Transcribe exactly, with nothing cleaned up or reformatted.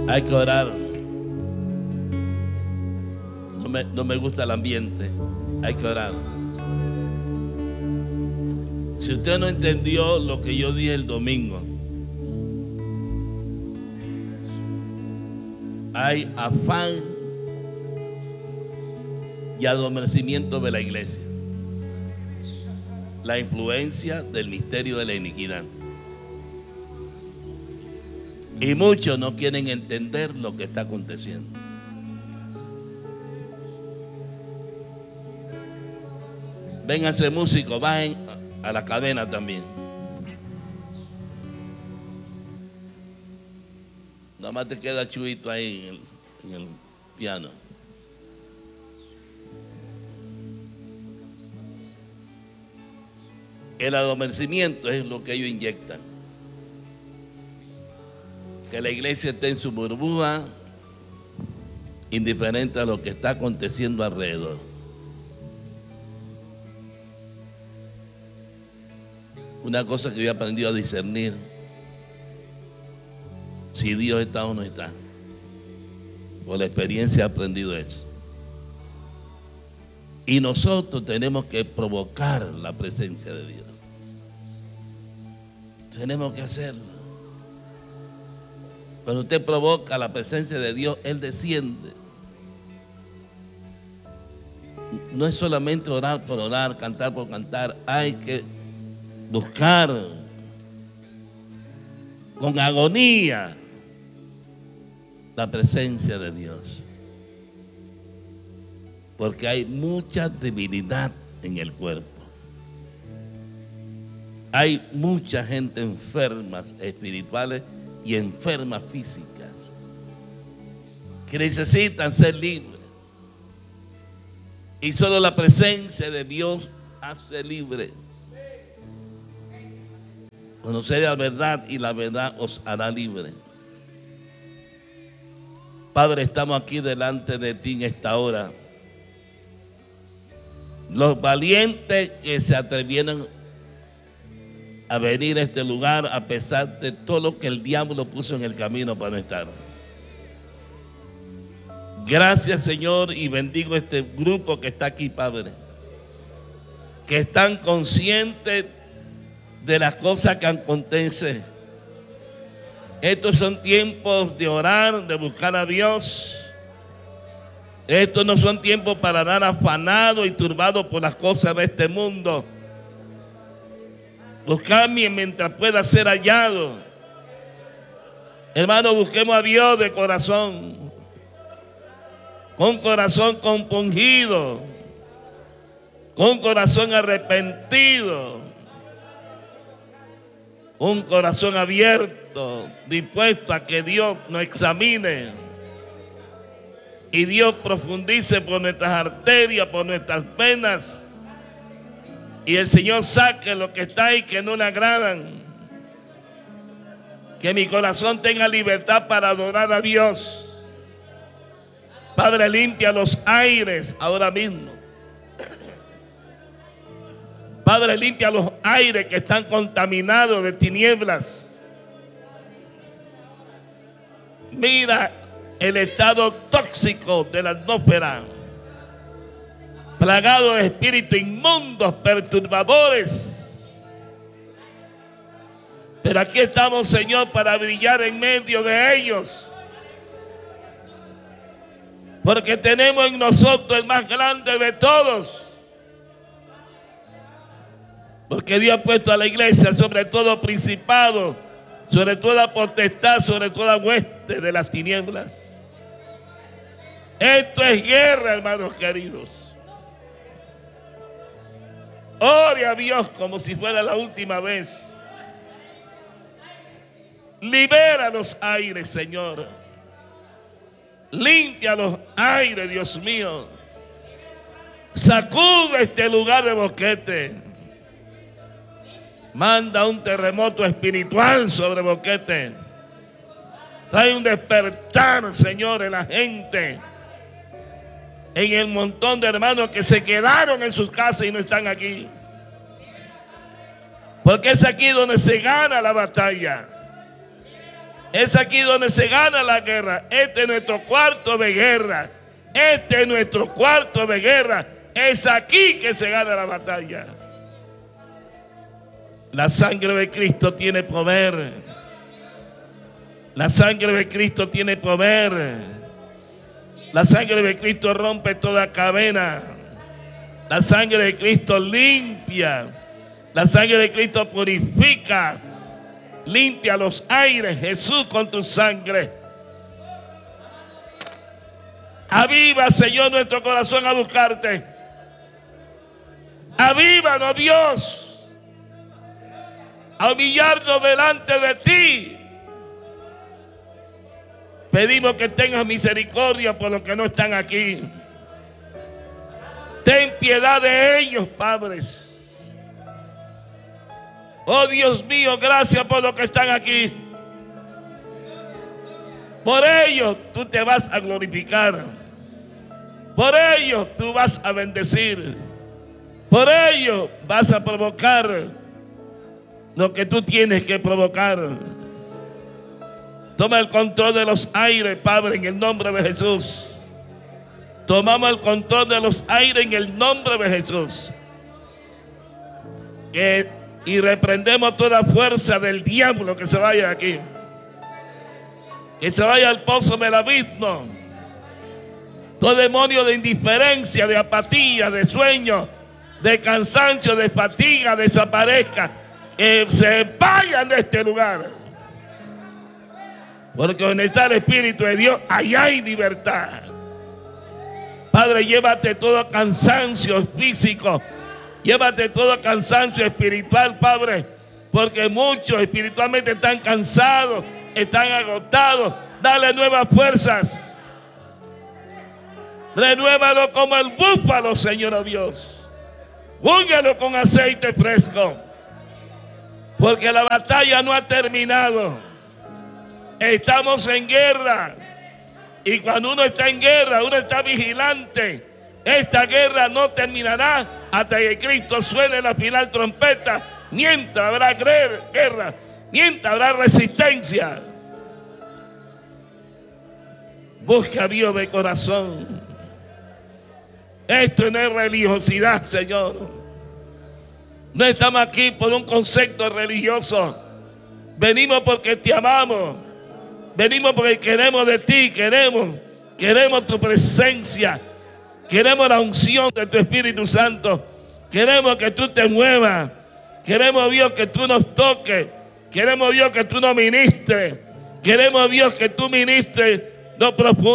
Hay que orar. No me, no me gusta el ambiente. Hay que orar. Si usted no entendió lo que yo dije el domingo, hay afán y adormecimiento de la iglesia. La influencia del misterio de la iniquidad. Y muchos no quieren entender lo que está aconteciendo. Vénganse músicos, bajen a la cadena también. Nada más te queda Chuito ahí en el, en el piano. El adormecimiento es lo que ellos inyectan. Que la iglesia esté en su burbuja, indiferente a lo que está aconteciendo alrededor. Una cosa que yo he aprendido a discernir: si Dios está o no está. Por la experiencia he aprendido eso. Y nosotros tenemos que provocar la presencia de Dios. Tenemos que hacerlo. Cuando usted provoca la presencia de Dios, Él desciende. No es solamente orar por orar, cantar por cantar. Hay que buscar con agonía la presencia de Dios. Porque hay mucha debilidad en el cuerpo. Hay mucha gente enferma espirituales y enfermas físicas que necesitan ser libres. Y solo la presencia de Dios hace libre. Conocer la verdad y la verdad os hará libre. Padre, estamos aquí delante de ti en esta hora. Los valientes que se atrevieron a venir a este lugar a pesar de todo lo que el diablo puso en el camino para no estar. Gracias, Señor, y bendigo este grupo que está aquí, Padre, que están conscientes de las cosas que acontecen. Estos son tiempos de orar, de buscar a Dios. Estos no son tiempos para andar afanados y turbados por las cosas de este mundo. Buscadme mientras pueda ser hallado. Hermano, busquemos a Dios de corazón, con corazón compungido, con corazón arrepentido, un corazón abierto, dispuesto a que Dios nos examine y Dios profundice por nuestras arterias, por nuestras venas, y el Señor saque lo que está ahí que no le agradan. Que mi corazón tenga libertad para adorar a Dios. Padre, limpia los aires ahora mismo. Padre, limpia los aires que están contaminados de tinieblas. Mira el estado tóxico de la atmósfera, plagado de espíritus inmundos, perturbadores. Pero aquí estamos, Señor, para brillar en medio de ellos. Porque tenemos en nosotros el más grande de todos. Porque Dios ha puesto a la iglesia sobre todo principado, sobre toda potestad, sobre toda hueste de las tinieblas. Esto es guerra, hermanos queridos. Ore a Dios como si fuera la última vez. Libera los aires, Señor. Limpia los aires, Dios mío. Sacude este lugar de Boquete. Manda un terremoto espiritual sobre Boquete. Trae un despertar, Señor, en la gente, en el montón de hermanos que se quedaron en sus casas y no están aquí. Porque es aquí donde se gana la batalla. Es aquí donde se gana la guerra. Este es nuestro cuarto de guerra. Este es nuestro cuarto de guerra. Es aquí que se gana la batalla. La sangre de Cristo tiene poder. La sangre de Cristo tiene poder. La sangre de Cristo rompe toda cadena. La sangre de Cristo limpia. La sangre de Cristo purifica. Limpia los aires, Jesús, con tu sangre. Aviva, Señor, nuestro corazón a buscarte. Avívanos, Dios, a humillarnos delante de ti. Pedimos que tengas misericordia por los que no están aquí. Ten piedad de ellos, padres. Oh Dios mío, gracias por los que están aquí. Por ellos tú te vas a glorificar. Por ellos tú vas a bendecir. Por ellos vas a provocar lo que tú tienes que provocar. Toma el control de los aires, Padre, en el nombre de Jesús. Tomamos el control de los aires en el nombre de Jesús. Que Y reprendemos toda fuerza del diablo que se vaya de aquí. Que se vaya al pozo del abismo. Todo demonio de indiferencia, de apatía, de sueño, de cansancio, de fatiga, desaparezca. Que se vayan de este lugar. Porque donde está el Espíritu de Dios, allá hay libertad. Padre, llévate todo cansancio físico. Llévate todo cansancio espiritual, Padre, porque muchos espiritualmente están cansados, están agotados. Dale nuevas fuerzas. Renuévalo como el búfalo, Señor Dios. Úngelo con aceite fresco, porque la batalla no ha terminado. Estamos en guerra. Y cuando uno está en guerra, uno está vigilante. Esta guerra no terminará hasta que Cristo suene la final trompeta. Mientras habrá guerra, mientras habrá resistencia. Busca a Dios de corazón. Esto no es religiosidad, Señor. No estamos aquí por un concepto religioso. Venimos porque te amamos. Venimos porque queremos de ti, queremos, queremos tu presencia. Queremos la unción de tu Espíritu Santo. Queremos que tú te muevas. Queremos, Dios, que tú nos toques. Queremos, Dios, que tú nos ministres. Queremos, Dios, que tú ministres lo profundo.